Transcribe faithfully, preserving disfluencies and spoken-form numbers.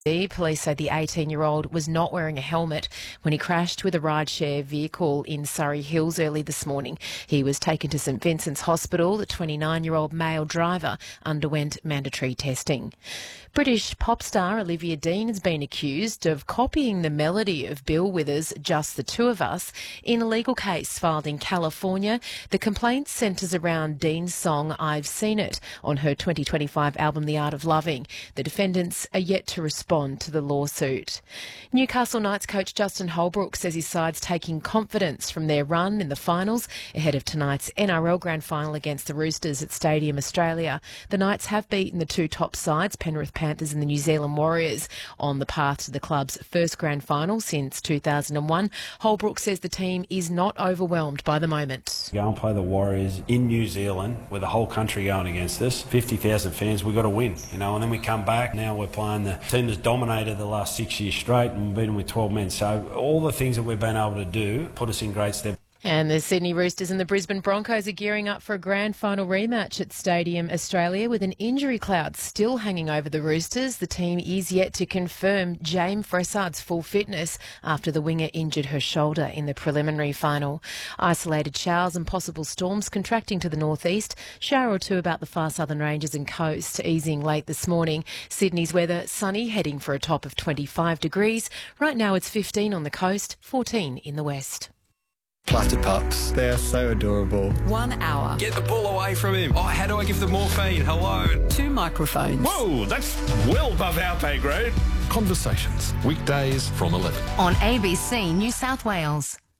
Police say the eighteen-year-old was not wearing a helmet when he crashed with a rideshare vehicle in Surrey Hills early this morning. He was taken to St Vincent's Hospital. The twenty-nine-year-old male driver underwent mandatory testing. British pop star Olivia Dean has been accused of copying the melody of Bill Withers' Just the Two of Us in a legal case filed in California. The complaint centres around Dean's song I've Seen It on her twenty twenty-five album The Art of Loving. The defendants are yet to respond to the lawsuit. Newcastle Knights coach Justin Holbrook says his side's taking confidence from their run in the finals ahead of tonight's N R L Grand Final against the Roosters at Stadium Australia. The Knights have beaten the two top sides, Penrith Panthers and the New Zealand Warriors, on the path to the club's first grand final since two thousand one. Holbrook says the team is not overwhelmed by the moment. Go and play the Warriors in New Zealand with the whole country going against us. fifty thousand fans, we've got to win, you know, and then we come back. Now we're playing the team that's dominated the last six years straight and we've beaten with twelve men. So all the things that we've been able to do put us in great stead. And the Sydney Roosters and the Brisbane Broncos are gearing up for a grand final rematch at Stadium Australia with an injury cloud still hanging over the Roosters. The team is yet to confirm James Fressard's full fitness after the winger injured her shoulder in the preliminary final. Isolated showers and possible storms contracting to the northeast. Shower or two about the far southern ranges and coast, easing late this morning. Sydney's weather sunny, heading for a top of twenty-five degrees. Right now it's fifteen on the coast, fourteen in the west. Plastic pups. They are so adorable. One hour. Get the ball away from him. Oh, how do I give them morphine? Hello. Two microphones. Whoa, that's well above our pay grade. Conversations. Weekdays from eleven. On A B C New South Wales.